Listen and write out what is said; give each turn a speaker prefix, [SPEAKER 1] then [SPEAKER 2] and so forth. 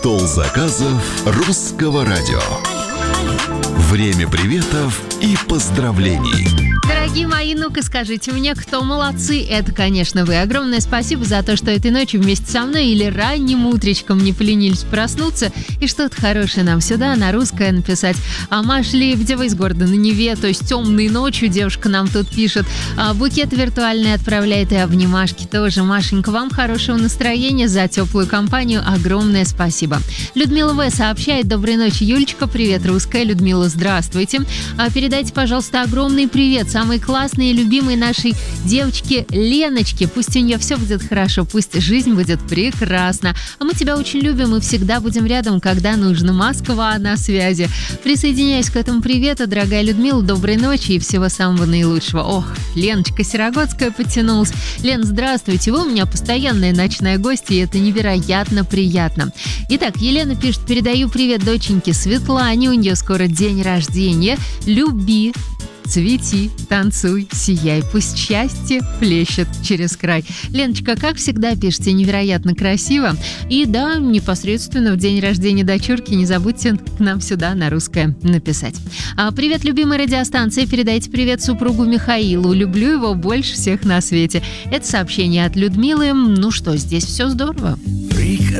[SPEAKER 1] Стол заказов русского радио. Время приветов и поздравлений.
[SPEAKER 2] Дорогие мои, ну-ка скажите мне, кто молодцы? Это, конечно, вы. Огромное спасибо за то, что этой ночью вместе со мной или ранним утречком не поленились проснуться и что-то хорошее нам сюда на русское написать. А Маша Лебедева из города на Неве, то есть темной ночью девушка нам тут пишет. Букет виртуальный отправляет и обнимашки тоже. Машенька, вам хорошего настроения, за теплую компанию огромное спасибо. Людмила В. сообщает: доброй ночи, Юлечка, привет, русская. Людмила, здравствуйте. Передайте, пожалуйста, огромный привет самой классной и любимой нашей девочке Леночке. Пусть у нее все будет хорошо, пусть жизнь будет прекрасна. А мы тебя очень любим и всегда будем рядом, когда нужно. Москва на связи. Присоединяюсь к этому привету, дорогая Людмила. Доброй ночи и всего самого наилучшего. Ох, Леночка Серогодская подтянулась. Лен, здравствуйте. Вы у меня постоянная ночная гостья, и это невероятно приятно. Итак, Елена пишет: передаю привет доченьке Светлане. У нее скоро день рождения. Люби, цвети, танцуй, сияй, пусть счастье плещет через край. Леночка, как всегда, пишите невероятно красиво. И да, непосредственно в день рождения дочурки не забудьте к нам сюда на русское написать. Привет, любимой радиостанции, передайте привет супругу Михаилу. Люблю его больше всех на свете. Это сообщение от Людмилы. Ну что, здесь все здорово.